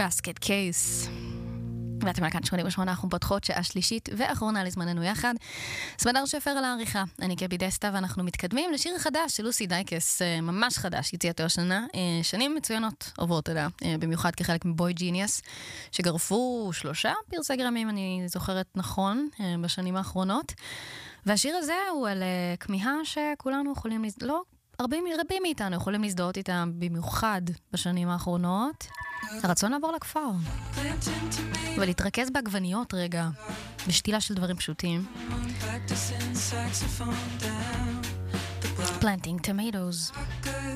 בסקט קייס. ואתם כאן 88, אנחנו פותחות שעה שלישית ואחרונה לזמננו יחד. סמדר שפר על העריכה, אני קבי דסטה, ואנחנו מתקדמים לשיר חדש של לוסי דייקס, ממש חדש, יציאתו השנה. שנים מצוינות עוברות אליה, במיוחד כחלק מבוי ג'יניוס, שגרפו 3 פרסי גרמים, אני זוכרת נכון, בשנים האחרונות. והשיר הזה הוא על כמיהה שכולנו יכולים לא, רבים מאיתנו יכולים להזדהות איתה במיוחד בשנים האחרונות. הרצון לעבור לכפר ולהתרכז בעגבניות רגע, בשתילה של דברים פשוטים. Planting tomatoes.